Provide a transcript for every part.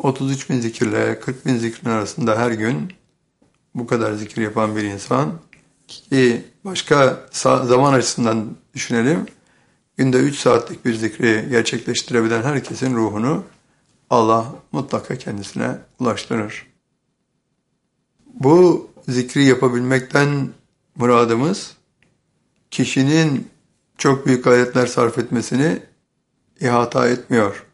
33 bin zikirle 40 bin zikrin arasında her gün bu kadar zikir yapan bir insan ki başka zaman açısından düşünelim. Günde 3 saatlik bir zikri gerçekleştirebilen herkesin ruhunu Allah mutlaka kendisine ulaştırır. Bu zikri yapabilmekten muradımız kişinin çok büyük gayretler sarf etmesini ihata etmiyor.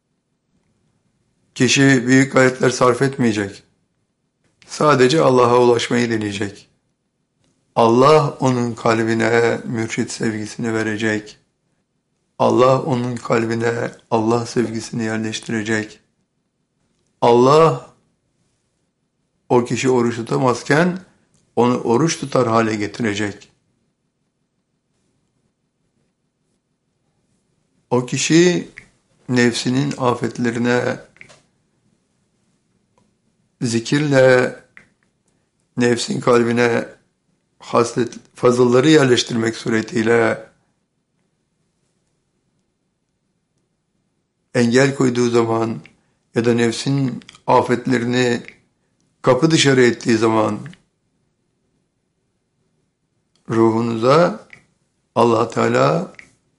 Kişi büyük gayretler sarf etmeyecek. Sadece Allah'a ulaşmayı dileyecek. Allah onun kalbine mürşit sevgisini verecek. Allah onun kalbine Allah sevgisini yerleştirecek. Allah o kişi oruç tutamazken onu oruç tutar hale getirecek. O kişi nefsinin afetlerine zikirle nefsin kalbine haslet, fazılları yerleştirmek suretiyle engel koyduğu zaman ya da nefsin afetlerini kapı dışarı ettiği zaman ruhunuza Allah Teala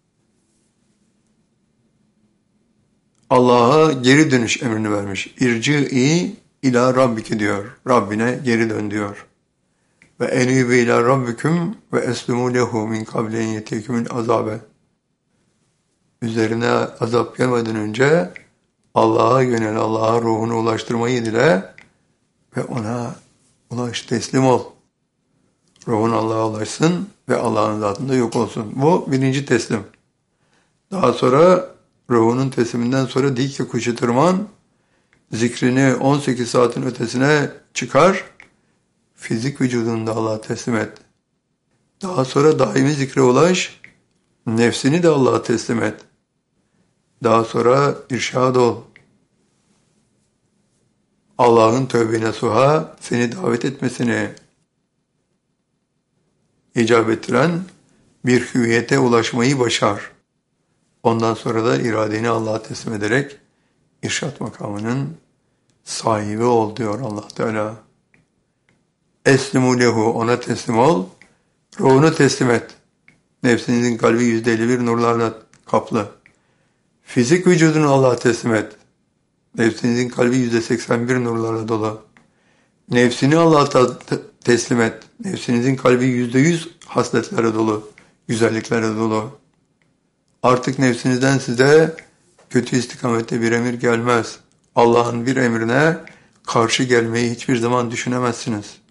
Allah'a geri dönüş emrini vermiş. İrci'i ila rabbiki diyor. Rabbine geri dön diyor. Ve enîbü ila rabbiküm ve eslimû lehu min kablen yetekümül azabe. Üzerine azap gelmeden önce Allah'a yönel, Allah'a ruhunu ulaştırmayı dile ve ona ulaş, teslim ol. Ruhun Allah'a ulaşsın ve Allah'ın zatında yok olsun. Bu birinci teslim. Daha sonra ruhunun tesliminden sonra dik yokuşu tırman, zikrini 18 saatin ötesine çıkar, fizik vücudunu da Allah'a teslim et. Daha sonra daimi zikre ulaş, nefsini de Allah'a teslim et. Daha sonra irşad ol. Allah'ın tövbe nasuha seni davet etmesini icap ettiren bir hüviyete ulaşmayı başar. Ondan sonra da iradeni Allah'a teslim ederek irşat makamının sahibi ol diyor Allah Teala. Eslimu lehu, ona teslim ol, ruhunu teslim et. Nefsinizin kalbi %51 nurlarla kaplı. Fizik vücudunu Allah'a teslim et. Nefsinizin kalbi %81 nurlarla dolu. Nefsini Allah'a teslim et. Nefsinizin kalbi %100 hasletlere dolu, güzelliklere dolu. Artık nefsinizden size kötü istikamette bir emir gelmez. Allah'ın bir emrine karşı gelmeyi hiçbir zaman düşünemezsiniz.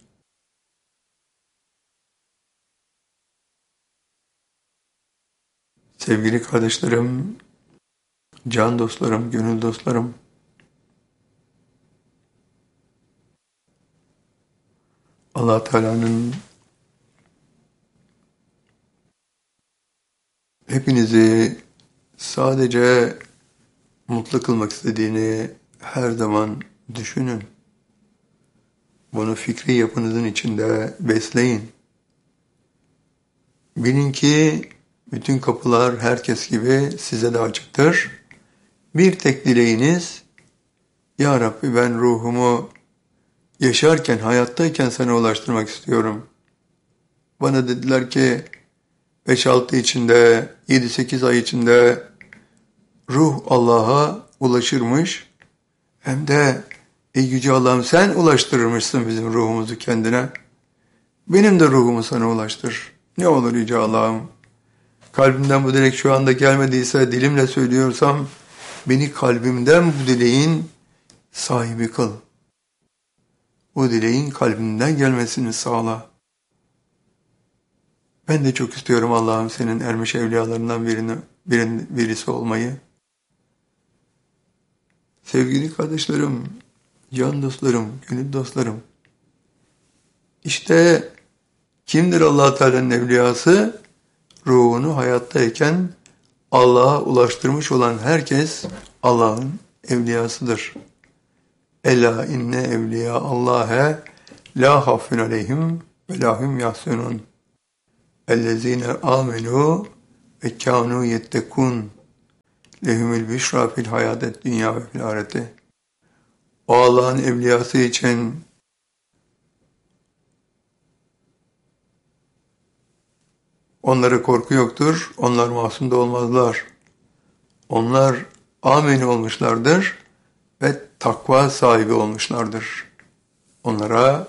Sevgili kardeşlerim, can dostlarım, gönül dostlarım, Allah Teala'nın hepinizi sadece mutlu kılmak istediğini her zaman düşünün. Bunu fikri yapınızın içinde besleyin. Bilin ki bütün kapılar herkes gibi size de açıktır. Bir tek dileğiniz, Ya Rabbi ben ruhumu yaşarken, hayattayken sana ulaştırmak istiyorum. Bana dediler ki 5-6 içinde, 7-8 ay içinde ruh Allah'a ulaşırmış. Hem de Yüce Allah'ım sen ulaştırırmışsın bizim ruhumuzu kendine. Benim de ruhumu sana ulaştır. Ne olur Yüce Allah'ım. Kalbimden bu dilek şu anda gelmediyse, dilimle söylüyorsam, beni kalbimden bu dileğin sahibi kıl. Bu dileğin kalbimden gelmesini sağla. Ben de çok istiyorum Allah'ım senin ermiş evliyalarından birisi olmayı. Sevgili kardeşlerim, can dostlarım, gönül dostlarım. İşte kimdir Allah Teala'nın evliyası? Ruhunu hayattayken Allah'a ulaştırmış olan herkes Allah'ın evliyasıdır. Ela inne evliya Allah'e la hafun aleyhim ve lahum yahsunun. Ellezine amenu ve kânû yettekûn. Lehumul büşra fil hayatet dünya ve fil ahirete. O Allah'ın evliyası için onlara korku yoktur. Onlar masum da olmazlar. Onlar amin olmuşlardır ve takva sahibi olmuşlardır. Onlara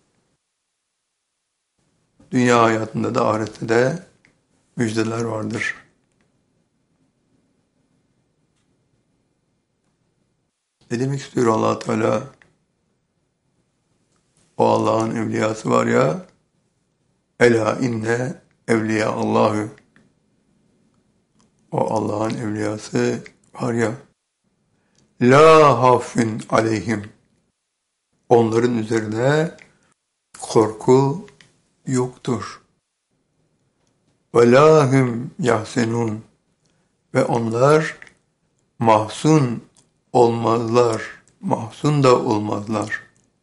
dünya hayatında da ahirette de müjdeler vardır. Ne demek istiyor Allah Teala? O Allah'ın evliyası var ya, ela inne evliya Allahü. O Allah'ın evliyası var ya, la hafün aleyhim. Onların üzerine korku yoktur. Ve la hum yahsenun. Ve onlar mahzun olmazlar. Mahzun da olmazlar.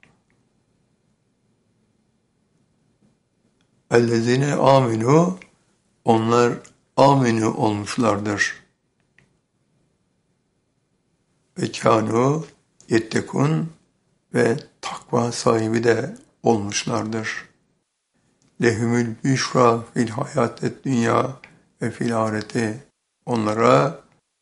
Ellezine aminu. Onlar aminu olmuşlardır. Ve kânu yettekun. Ve takva sahibi de olmuşlardır. Lehumül büşra fil hayatet dünya ve fil ahireti. Onlara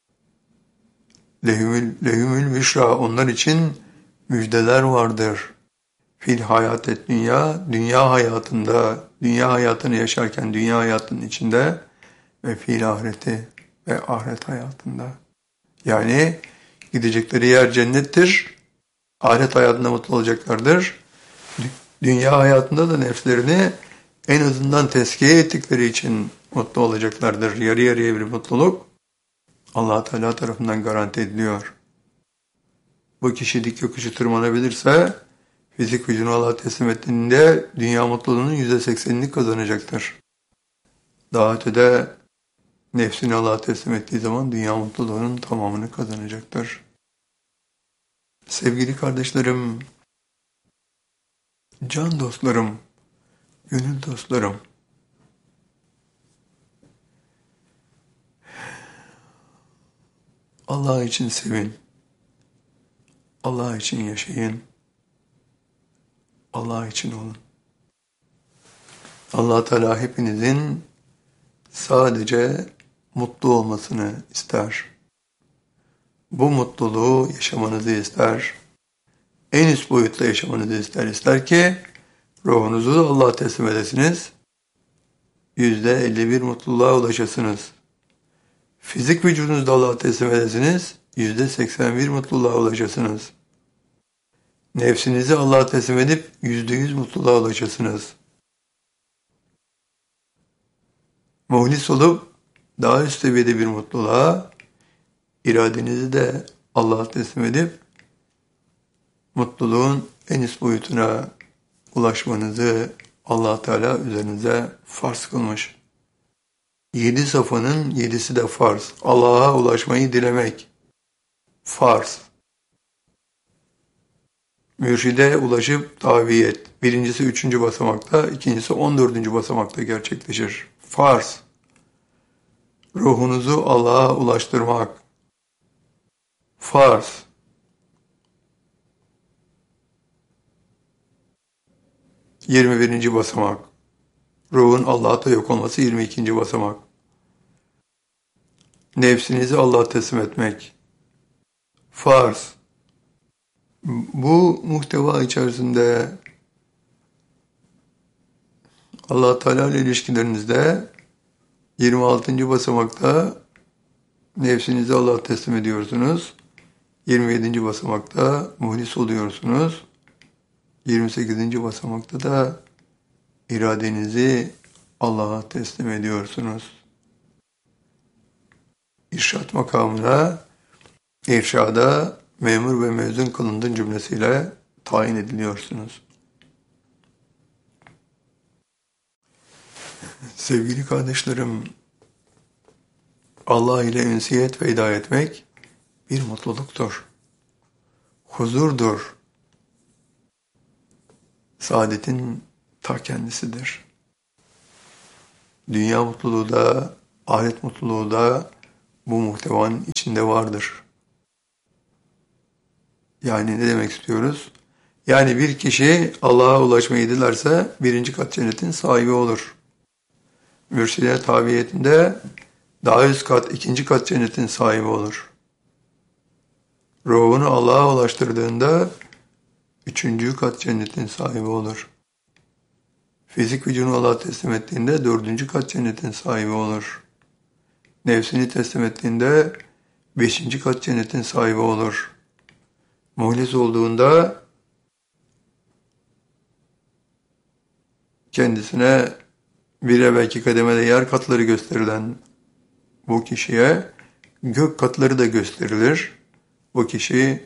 lehumül büşra, onlar için müjdeler vardır. Fil hayatet dünya, dünya hayatında, dünya hayatını yaşarken dünya hayatının içinde ve fil ahireti ve ahiret hayatında. Yani gidecekleri yer cennettir. Ahiret hayatında mutlu olacaklardır. Dünya hayatında da nefslerini en azından tezkiye ettikleri için mutlu olacaklardır. Yarı yarıya bir mutluluk Allah Teala tarafından garanti ediliyor. Bu kişi dik yokuşu tırmanabilirse fizik gücünü Allah'a teslim ettiğinde dünya mutluluğunun %80'ini kazanacaktır. Daha ötede nefsini Allah'a teslim ettiği zaman dünya mutluluğunun tamamını kazanacaktır. Sevgili kardeşlerim, can dostlarım, gönül dostlarım, Allah için sevin, Allah için yaşayın, Allah için olun. Allah Teala hepinizin sadece mutlu olmasını ister. Bu mutluluğu yaşamanızı ister. En üst boyutta yaşamanızı ister. İster ki ruhunuzu Allah'a teslim edesiniz. %51 mutluluğa ulaşasınız. Fizik vücudunuzu da Allah'a teslim edesiniz. %81 mutluluğa ulaşasınız. Nefsinizi Allah'a teslim edip %100 mutluluğa ulaşasınız. Muhlis olup daha üst seviyede bir mutluluğa, iradenizi de Allah'a teslim edip mutluluğun en üst boyutuna ulaşmanızı Allah Teala üzerinize farz kılmış. 7 safhanın 7'si de farz. Allah'a ulaşmayı dilemek farz. Mürşide ulaşıp taviyet. Birincisi 3. basamakta, ikincisi 14. basamakta gerçekleşir. Farz. Ruhunuzu Allah'a ulaştırmak. Farz. ...21. basamak. Ruhun Allah'ta yok olması 22. basamak. Nefsinizi Allah'a teslim etmek. Farz. Bu muhteva içerisinde Allah Teala ile ilişkilerinizde 26. basamakta nefsinizi Allah'a teslim ediyorsunuz. 27. basamakta muhlis oluyorsunuz. 28. basamakta da iradenizi Allah'a teslim ediyorsunuz. İrşad makamına, irşada memur ve mezun kılındığın cümlesiyle tayin ediliyorsunuz. Sevgili kardeşlerim, Allah ile ünsiyet ve hidayet etmek bir mutluluktur. Huzurdur. Saadetin ta kendisidir. Dünya mutluluğu da, ahiret mutluluğu da bu muhtevanın içinde vardır. Yani ne demek istiyoruz? Yani bir kişi Allah'a ulaşmayı dilerse birinci kat cennetin sahibi olur. Mürşide tabiyetinde daha üst kat, ikinci kat cennetin sahibi olur. Ruhunu Allah'a ulaştırdığında üçüncü kat cennetin sahibi olur. Fizik gücünü Allah'a teslim ettiğinde dördüncü kat cennetin sahibi olur. Nefsini teslim ettiğinde beşinci kat cennetin sahibi olur. Muhlis olduğunda kendisine bir evvelki kademede yer katları gösterilen bu kişiye gök katları da gösterilir. Bu kişi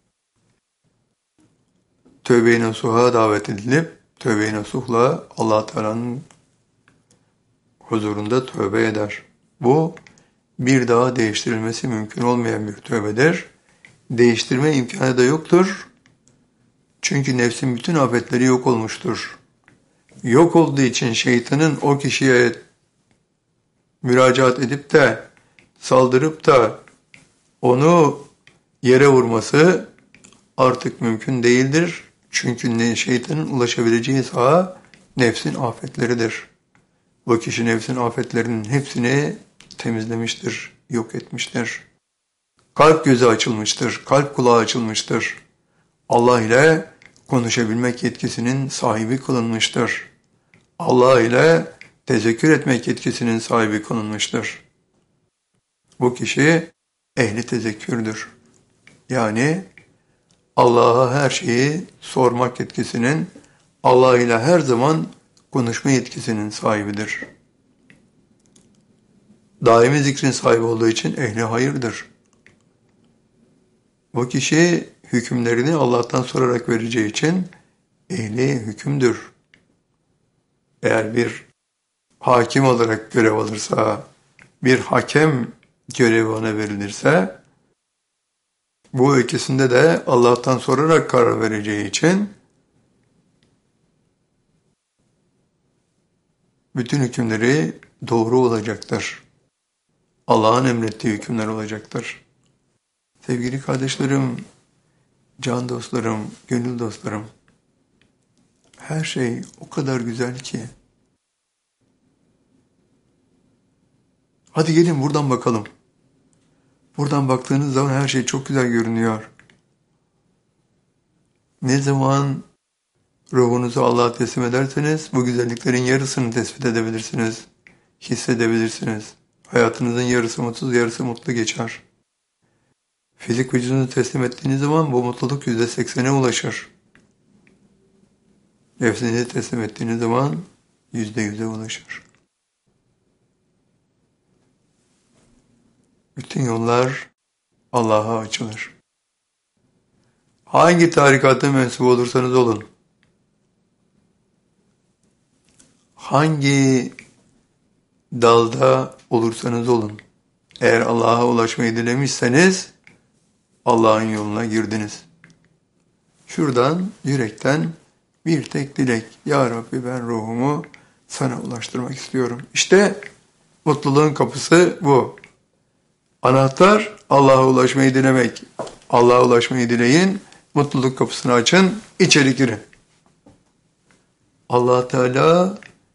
tövbe-i nasuha davet edilip tövbe-i nasuhla Allah Teala'nın huzurunda tövbe eder. Bu bir daha değiştirilmesi mümkün olmayan bir tövbedir. Değiştirme imkanı da yoktur. Çünkü nefsin bütün afetleri yok olmuştur. Yok olduğu için şeytanın o kişiye müracaat edip de saldırıp da onu yere vurması artık mümkün değildir. Çünkü şeytanın ulaşabileceği saha nefsin afetleridir. Bu kişi nefsin afetlerinin hepsini temizlemiştir, yok etmiştir. Kalp gözü açılmıştır, kalp kulağı açılmıştır. Allah ile konuşabilmek yetkisinin sahibi kılınmıştır. Allah ile tezekkür etmek yetkisinin sahibi kılınmıştır. Bu kişi ehli tezekkürdür. Yani Allah'a her şeyi sormak yetkisinin, Allah ile her zaman konuşma yetkisinin sahibidir. Daimi zikrin sahibi olduğu için ehli hayırdır. Bu kişi hükümlerini Allah'tan sorarak vereceği için ehli hükümdür. Eğer bir hakim olarak görev alırsa, bir hakem görevi ona verilirse, bu ikisinde de Allah'tan sorarak karar vereceği için bütün hükümleri doğru olacaktır. Allah'ın emrettiği hükümler olacaktır. Sevgili kardeşlerim, can dostlarım, gönül dostlarım, her şey o kadar güzel ki. Hadi gelin buradan bakalım. Buradan baktığınız zaman her şey çok güzel görünüyor. Ne zaman ruhunuzu Allah'a teslim ederseniz bu güzelliklerin yarısını tespit edebilirsiniz, hissedebilirsiniz. Hayatınızın yarısı mutsuz, yarısı mutlu geçer. Fizik vücudunuzu teslim ettiğiniz zaman bu mutluluk %80'e ulaşır. Nefsinizi teslim ettiğiniz zaman %100'e ulaşır. Bütün yollar Allah'a açılır. Hangi tarikata mensup olursanız olun, hangi dalda olursanız olun, eğer Allah'a ulaşmayı dilemişseniz Allah'ın yoluna girdiniz. Şuradan yürekten bir tek dilek. Ya Rabbi ben ruhumu sana ulaştırmak istiyorum. İşte mutluluğun kapısı bu. Anahtar Allah'a ulaşmayı dilemek. Allah'a ulaşmayı dileyin. Mutluluk kapısını açın. İçeri girin. Allah Teala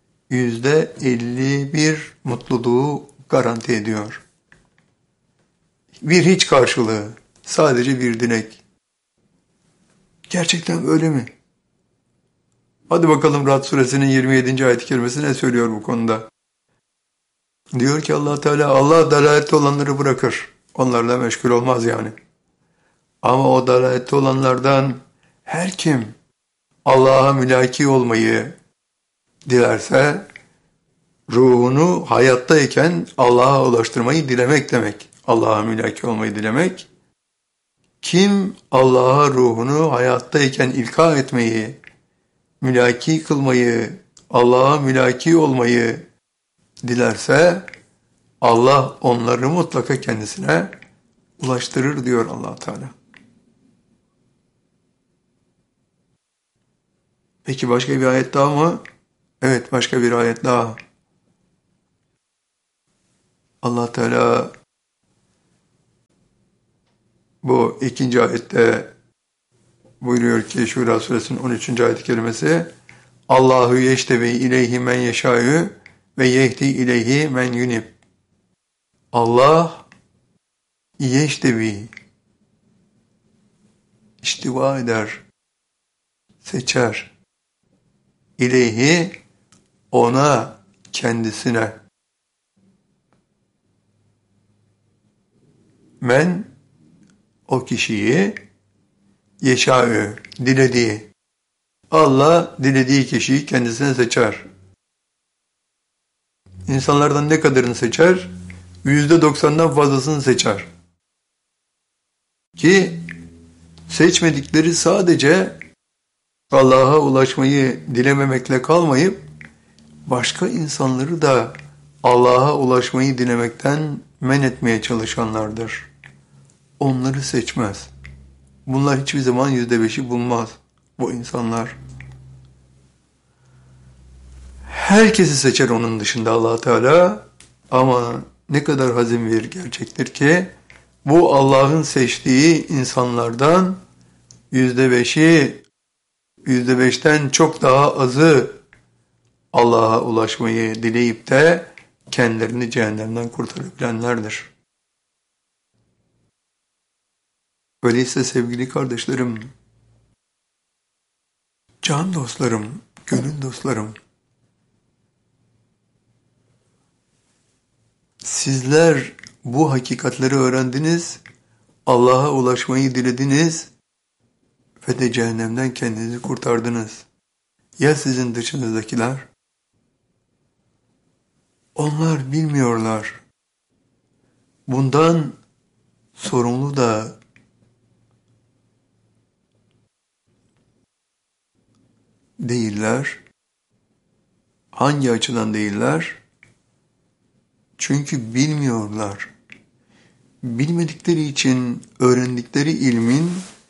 %51 mutluluğu garanti ediyor. Bir hiç karşılığı. Sadece bir dilek. Gerçekten öyle mi? Hadi bakalım Ra'd suresinin 27. ayet-i kerimesi ne söylüyor bu konuda? Diyor ki Allah Teala, Allah dalalette olanları bırakır. Onlarla meşgul olmaz yani. Ama o dalalette olanlardan her kim Allah'a mülaki olmayı dilerse, ruhunu hayattayken Allah'a ulaştırmayı dilemek demek. Allah'a mülaki olmayı dilemek. Kim Allah'a ruhunu hayattayken ilka etmeyi, mülaki kılmayı, Allah'a mülaki olmayı dilerse, Allah onları mutlaka kendisine ulaştırır diyor Allah Teala. Peki başka bir ayet daha mı? Evet, başka bir ayet daha. Allah Teala bu ikinci ayette buyuruyor ki Şura suresinin 13. ayet-i kerimesi Allahu yeştebi ileyhi men yeşâ'ü ve yehdi ileyhi men yunib. Allah yeştebi istiva eder, seçer. İleyhi ona, kendisine. Men o kişiyi yeşâ'ü dilediği. Allah dilediği kişiyi kendisine seçer. İnsanlardan ne kadarını seçer? %90'dan fazlasını seçer. Ki seçmedikleri sadece Allah'a ulaşmayı dilememekle kalmayıp başka insanları da Allah'a ulaşmayı dilemekten men etmeye çalışanlardır. Onları seçmez. Bunlar hiçbir zaman %5'i bulmaz bu insanlar. Herkesi seçer onun dışında Allah Teala ama ne kadar hazin bir gerçektir ki bu Allah'ın seçtiği insanlardan %5'ten çok daha azı Allah'a ulaşmayı dileyip de kendilerini cehennemden kurtarabilenlerdir. Öyleyse sevgili kardeşlerim, can dostlarım, gönül dostlarım, sizler bu hakikatleri öğrendiniz, Allah'a ulaşmayı dilediniz ve de cehennemden kendinizi kurtardınız. Ya sizin dışınızdakiler? Onlar bilmiyorlar. Bundan sorumlu da değiller. Hangi açıdan değiller? Çünkü bilmiyorlar. Bilmedikleri için öğrendikleri ilmin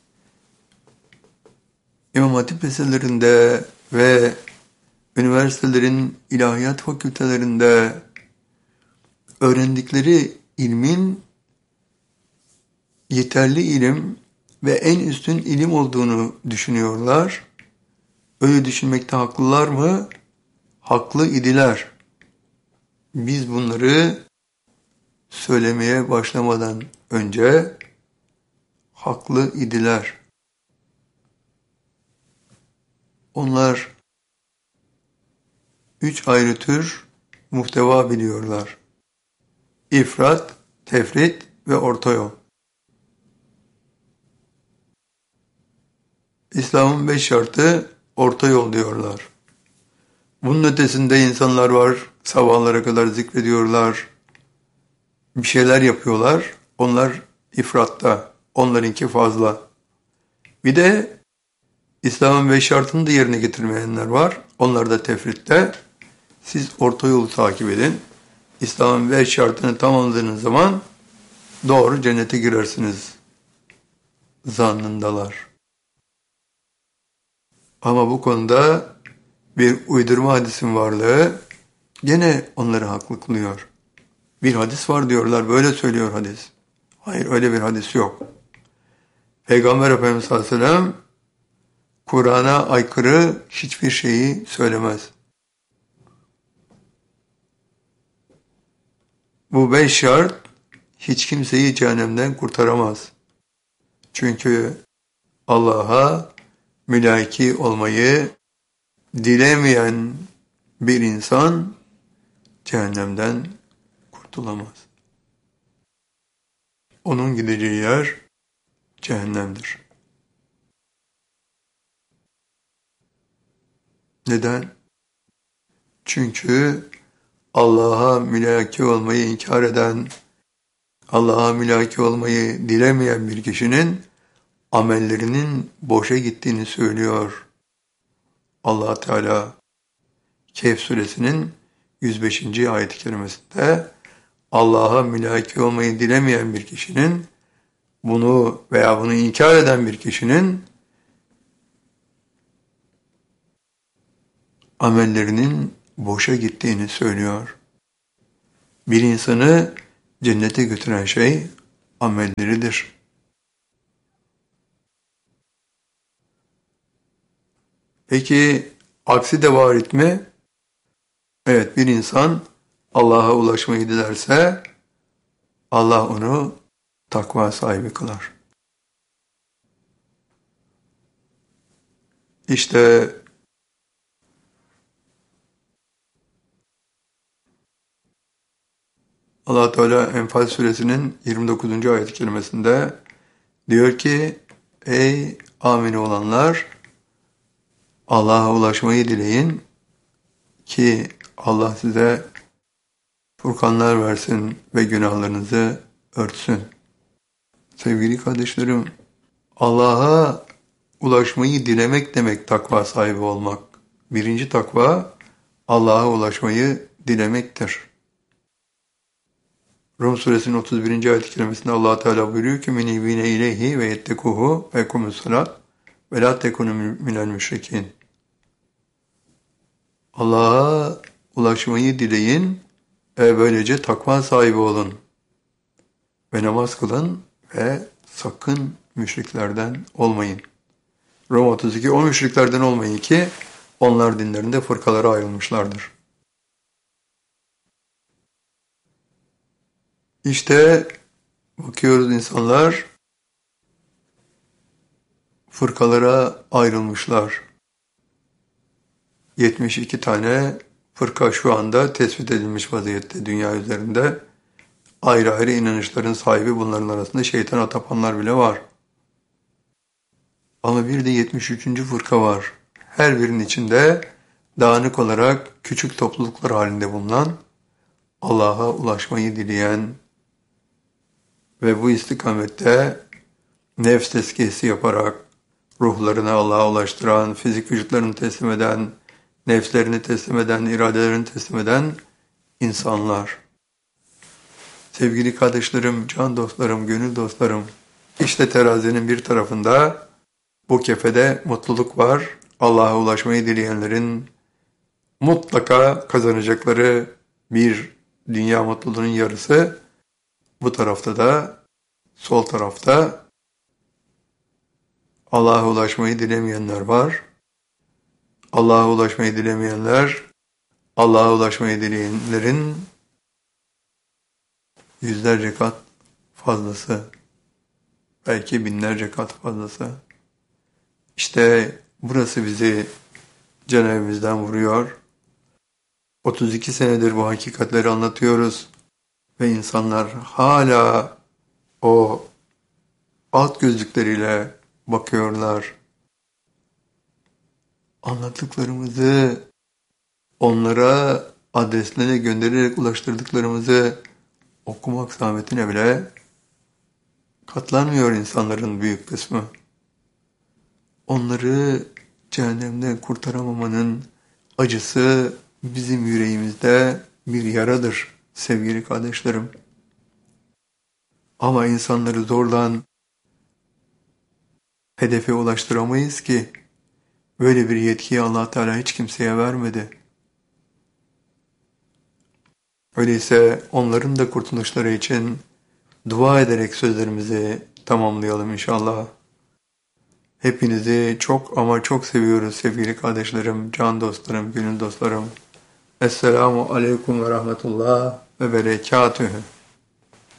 İmam Hatip liselerinde ve üniversitelerin ilahiyat fakültelerinde öğrendikleri ilmin yeterli ilim ve en üstün ilim olduğunu düşünüyorlar. Öyle düşünmekte haklılar mı? Haklı idiler. Biz bunları söylemeye başlamadan önce haklı idiler. Onlar 3 ayrı tür muhteva biliyorlar. İfrat, tefrit ve orta yol. İslam'ın 5 şartı orta yol diyorlar. Bunun ötesinde insanlar var, sabahlara kadar zikrediyorlar, bir şeyler yapıyorlar. Onlar ifratta, onlarınki fazla. Bir de İslam'ın 5 şartını da yerine getirmeyenler var. Onlar da tefritte. Siz orta yolu takip edin. İslam'ın 5 şartını tamamladığınız zaman doğru cennete girersiniz zannındalar. Ama bu konuda bir uydurma hadisin varlığı gene onları haklı kılıyor. Bir hadis var diyorlar, böyle söylüyor hadis. Hayır, öyle bir hadis yok. Peygamber Efendimiz sallallahu aleyhi ve sellem Kur'an'a aykırı hiçbir şeyi söylemez. Bu 5 şart hiç kimseyi cehennemden kurtaramaz. Çünkü Allah'a mülaki olmayı dilemeyen bir insan cehennemden kurtulamaz. Onun gideceği yer cehennemdir. Neden? Çünkü Allah'a mülaki olmayı inkar eden, Allah'a mülaki olmayı dilemeyen bir kişinin amellerinin boşa gittiğini söylüyor Allah Teala. Kehf suresinin 105. ayet-i kerimesinde Allah'a mülaki olmayı dilemeyen bir kişinin bunu veya bunu inkar eden bir kişinin amellerinin boşa gittiğini söylüyor. Bir insanı cennete götüren şey amelleridir. Peki aksi de varit mi? Evet, bir insan Allah'a ulaşmayı dilerse Allah onu takva sahibi kılar. İşte Allah Teala Enfal suresinin 29. ayet-i kerimesinde diyor ki: Ey amin olanlar, Allah'a ulaşmayı dileyin ki Allah size furkanlar versin ve günahlarınızı örtsün. Sevgili kardeşlerim, Allah'a ulaşmayı dilemek demek takva sahibi olmak. Birinci takva Allah'a ulaşmayı dilemektir. Rum suresinin 31. ayet-i kerimesinde Allah Teala buyuruyor ki: "Minibine ileyhi ve yettekuhu ve yekumus salat ve la tekunu minel müşrikin." Allah'a ulaşmayı dileyin ve böylece takva sahibi olun ve namaz kılın ve sakın müşriklerden olmayın. Rum 32: O müşriklerden olmayın ki onlar dinlerinde fırkalara ayrılmışlardır. İşte bakıyoruz, insanlar fırkalara ayrılmışlar. 72 tane fırka şu anda tespit edilmiş vaziyette dünya üzerinde. Ayrı ayrı inanışların sahibi, bunların arasında şeytana tapanlar bile var. Ama bir de 73. fırka var. Her birinin içinde dağınık olarak küçük topluluklar halinde bulunan, Allah'a ulaşmayı dileyen ve bu istikamette nefs tezkiyesi yaparak ruhlarını Allah'a ulaştıran, fizik vücutlarını teslim eden, nefslerini teslim eden, iradelerini teslim eden insanlar. Sevgili kardeşlerim, can dostlarım, gönül dostlarım, işte terazinin bir tarafında bu kefede mutluluk var. Allah'a ulaşmayı dileyenlerin mutlaka kazanacakları bir dünya mutluluğunun yarısı. Bu tarafta da, sol tarafta Allah'a ulaşmayı dilemeyenler var. Allah'a ulaşmayı dilemeyenler, Allah'a ulaşmayı dileyenlerin yüzlerce kat fazlası, belki binlerce kat fazlası. İşte burası bizi can evimizden vuruyor. 32 senedir bu hakikatleri anlatıyoruz ve insanlar hala o alt gözlükleriyle bakıyorlar. Anlattıklarımızı onlara adreslerine göndererek ulaştırdıklarımızı okumak zahmetine bile katlanmıyor insanların büyük kısmı. Onları cehennemden kurtaramamanın acısı bizim yüreğimizde bir yaradır sevgili kardeşlerim. Ama insanları zorlan hedefe ulaştıramayız ki. Böyle bir yetkiyi Allah Teala hiç kimseye vermedi. Öyleyse onların da kurtuluşları için dua ederek sözlerimizi tamamlayalım inşallah. Hepinizi çok ama çok seviyoruz sevgili kardeşlerim, can dostlarım, gönül dostlarım. Esselamu Aleyküm ve Rahmetullah ve Berekatühü.